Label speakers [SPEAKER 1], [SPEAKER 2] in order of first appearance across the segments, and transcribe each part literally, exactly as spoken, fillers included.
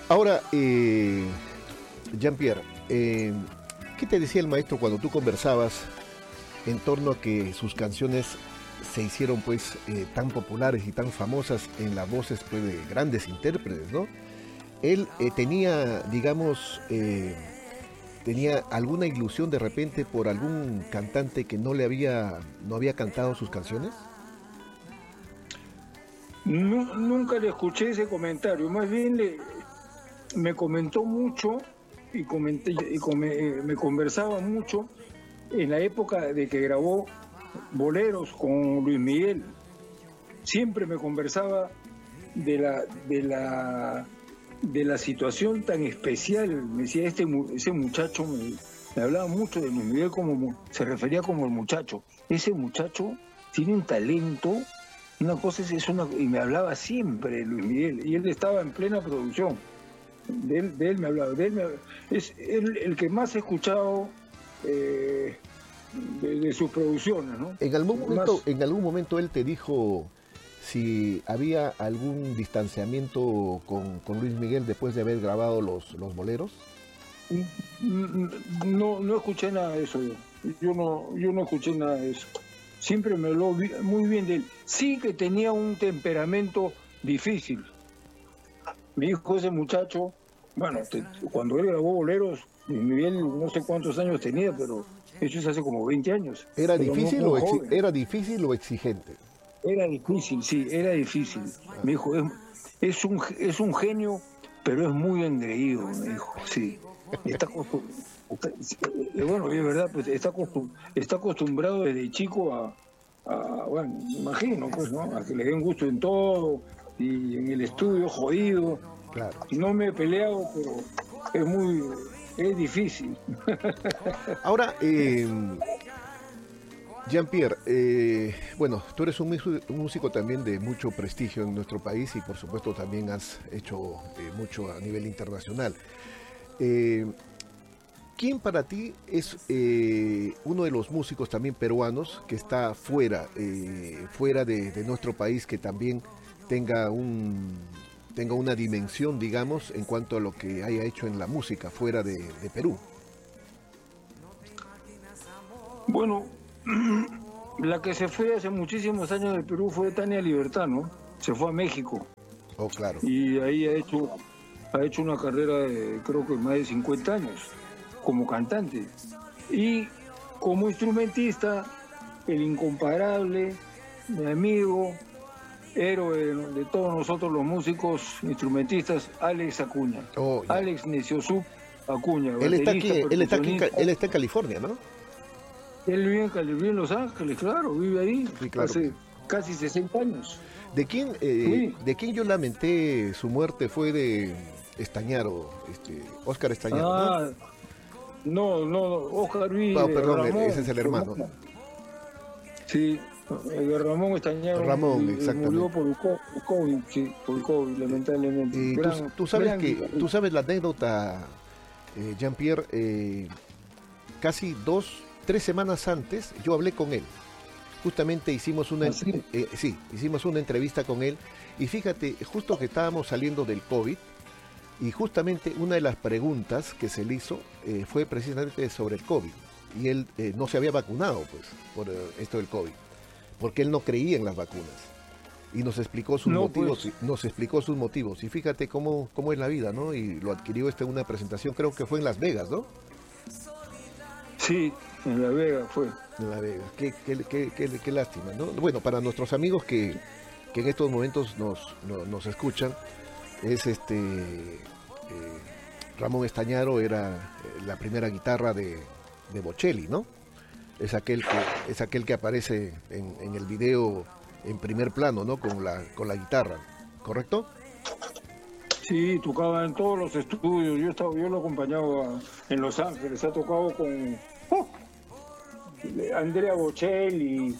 [SPEAKER 1] Ahora, eh, Jean-Pierre, eh, ¿qué te decía el maestro cuando tú conversabas en torno a que sus canciones se hicieron pues eh, tan populares y tan famosas en las voces pues, de grandes intérpretes, ¿no? Él eh, tenía, digamos, eh, tenía alguna ilusión de repente por algún cantante que no le había, no había cantado sus canciones.
[SPEAKER 2] Nu- nunca le escuché ese comentario, más bien le, me comentó mucho y, comenté, y come- eh, me conversaba mucho en la época de que grabó boleros con Luis Miguel. Siempre me conversaba de la, de la, de la situación tan especial. Me decía, este, mu- ese muchacho, me, me hablaba mucho de Luis Miguel, como mu- se refería como el muchacho. Ese muchacho tiene un talento, una cosa es, es una, y me hablaba siempre de Luis Miguel, y él estaba en plena producción. De él, de él me hablaba, de él me hablaba. Es el, el que más he escuchado eh, de, de sus producciones, ¿no?
[SPEAKER 1] En algún momento,
[SPEAKER 2] Más,
[SPEAKER 1] en algún momento él te dijo si había algún distanciamiento con, con Luis Miguel después de haber grabado los, los boleros.
[SPEAKER 2] no, no escuché nada de eso yo. Yo no, yo no escuché nada de eso. Siempre me habló bi- muy bien de él. Sí que tenía un temperamento difícil. Mi hijo, ese muchacho, bueno, te- cuando él grabó boleros, Luis Miguel no sé cuántos años tenía, pero eso es hace como veinte años.
[SPEAKER 1] ¿Era
[SPEAKER 2] Era muy,
[SPEAKER 1] difícil
[SPEAKER 2] muy
[SPEAKER 1] o, exi-
[SPEAKER 2] joven.
[SPEAKER 1] era difícil o exigente?
[SPEAKER 2] Era difícil, sí, era difícil. Me dijo, es, es un, es un genio, pero es muy engreído, me dijo, sí. Está, acostum- está- eh, bueno, es verdad, pues está, acostum- está acostumbrado desde chico a, a, bueno, me imagino, pues, ¿no? A que le den gusto en todo, y en el estudio jodido.
[SPEAKER 1] Claro.
[SPEAKER 2] No me he peleado, pero es muy, es difícil.
[SPEAKER 1] Ahora, eh, Jean-Pierre, eh, bueno, tú eres un, músico- un músico también de mucho prestigio en nuestro país y por supuesto también has hecho eh, mucho a nivel internacional. Eh, ¿Quién para ti es eh, uno de los músicos también peruanos que está fuera, eh, fuera de, de nuestro país, que también tenga un tenga una dimensión, digamos, en cuanto a lo que haya hecho en la música fuera de, de Perú?
[SPEAKER 2] Bueno, la que se fue hace muchísimos años del Perú fue Tania Libertad, ¿no? Se fue a México
[SPEAKER 1] Oh, claro.
[SPEAKER 2] y ahí ha hecho, ha hecho una carrera de creo que más de cincuenta años como cantante. Y como instrumentista, el incomparable, mi amigo, héroe de, de todos nosotros los músicos instrumentistas, Alex Acuña.
[SPEAKER 1] Oh, ya.
[SPEAKER 2] Alex Neciosup Acuña,
[SPEAKER 1] Él está aquí,
[SPEAKER 2] baterista,
[SPEAKER 1] él está aquí, en Ca-
[SPEAKER 2] percusionista.
[SPEAKER 1] él está en California, ¿no?
[SPEAKER 2] Él vive en, Cali- vive en Los Ángeles, claro, vive ahí
[SPEAKER 1] Sí, claro.
[SPEAKER 2] hace casi sesenta años.
[SPEAKER 1] ¿De quién, eh,
[SPEAKER 2] Sí.
[SPEAKER 1] de quién yo lamenté su muerte fue de Estañaro, este, Oscar Estañaro, ¿no?
[SPEAKER 2] Ah, no, no, Oscar vive,
[SPEAKER 1] Oh, perdón,
[SPEAKER 2] Ramón,
[SPEAKER 1] ese es el
[SPEAKER 2] su
[SPEAKER 1] hermano.
[SPEAKER 2] Sí, el de Ramón Estañaro
[SPEAKER 1] Ramón,
[SPEAKER 2] y- y murió
[SPEAKER 1] exactamente.
[SPEAKER 2] por el co- COVID, sí, por el COVID, lamentablemente.
[SPEAKER 1] Y tú,
[SPEAKER 2] Gran,
[SPEAKER 1] tú sabes
[SPEAKER 2] gran
[SPEAKER 1] que,
[SPEAKER 2] guitarrista.
[SPEAKER 1] tú sabes la anécdota, eh, Jean-Pierre, eh, casi dos, tres semanas antes yo hablé con él. Justamente hicimos una,
[SPEAKER 2] ¿Ah, sí?
[SPEAKER 1] eh, sí, hicimos una entrevista con él y fíjate, justo que estábamos saliendo del COVID y justamente una de las preguntas que se le hizo eh, fue precisamente sobre el COVID y él eh, no se había vacunado pues por eh, esto del COVID porque él no creía en las vacunas y nos explicó sus
[SPEAKER 2] No,
[SPEAKER 1] motivos,
[SPEAKER 2] pues,
[SPEAKER 1] nos explicó sus motivos y fíjate cómo, cómo es la vida, ¿no? Y lo adquirió este en una presentación, creo que fue en Las Vegas, ¿no?
[SPEAKER 2] sí, en La Vega fue.
[SPEAKER 1] En Las Vegas, qué, qué, qué, qué, qué lástima, ¿no? Bueno, para nuestros amigos que, que en estos momentos nos, nos, nos escuchan, es este eh, Ramón Estañaro era eh, la primera guitarra de, de Bocelli, ¿no? Es aquel que, es aquel que aparece en, en el video en primer plano, ¿no? Con la, con la guitarra, ¿correcto?
[SPEAKER 2] Sí, tocaba en todos los estudios. Yo estaba, yo lo acompañaba en Los Ángeles. Ha tocado con ¡oh! Andrea Bocelli,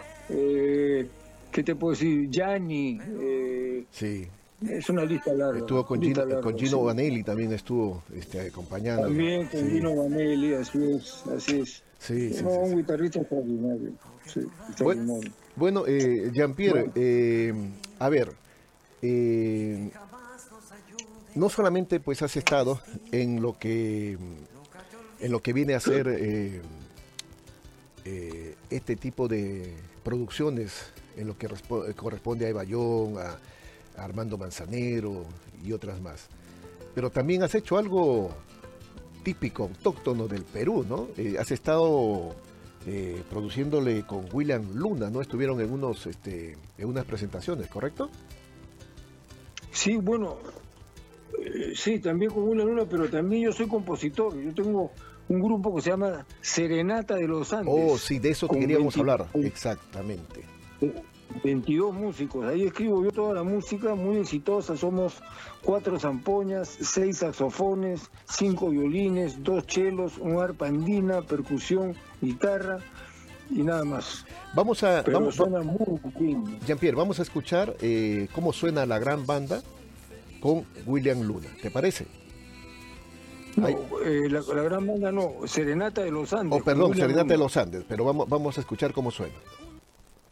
[SPEAKER 2] eh, ¿qué te puedo decir? Gianni. Eh,
[SPEAKER 1] Sí.
[SPEAKER 2] es una lista larga.
[SPEAKER 1] Estuvo con
[SPEAKER 2] lista
[SPEAKER 1] Gino,
[SPEAKER 2] larga,
[SPEAKER 1] con Gino
[SPEAKER 2] sí.
[SPEAKER 1] Vanelli, también estuvo este, acompañándolo.
[SPEAKER 2] También con
[SPEAKER 1] Sí,
[SPEAKER 2] Gino Vanelli, así es, así es.
[SPEAKER 1] sí, sí,
[SPEAKER 2] No,
[SPEAKER 1] sí,
[SPEAKER 2] un
[SPEAKER 1] sí.
[SPEAKER 2] guitarrista extraordinario. Sí,
[SPEAKER 1] Bueno,
[SPEAKER 2] extraordinario.
[SPEAKER 1] bueno eh, Jean-Pierre,
[SPEAKER 2] Bueno,
[SPEAKER 1] eh, a ver, eh, no solamente pues has estado en lo que en lo que viene a ser eh, eh, este tipo de producciones, en lo que corresponde a Evayón, a, a Armando Manzanero y otras más, pero también has hecho algo típico, autóctono del Perú, ¿no? Eh, has estado eh, produciéndole con William Luna, ¿no? Estuvieron en unos este, en unas presentaciones, ¿correcto?
[SPEAKER 2] Sí, bueno, eh, sí, también con William Luna, pero también yo soy compositor. Yo tengo un grupo que se llama Serenata de los Andes.
[SPEAKER 1] Oh, sí, de eso queríamos veinte, hablar, exactamente.
[SPEAKER 2] veintidós músicos, ahí escribo yo toda la música, muy exitosa. Somos cuatro zampoñas, seis saxofones, cinco violines, dos chelos, un arpa andina, percusión, guitarra y nada más.
[SPEAKER 1] Vamos a,
[SPEAKER 2] Pero
[SPEAKER 1] vamos,
[SPEAKER 2] suena muy bien.
[SPEAKER 1] Jean-Pierre, vamos a escuchar eh, cómo suena la gran banda con William Luna, ¿te parece?
[SPEAKER 2] No, eh, la, la gran banda no, Serenata de los Andes.
[SPEAKER 1] Oh, perdón, Serenata de los Andes, pero vamos, vamos a escuchar cómo suena.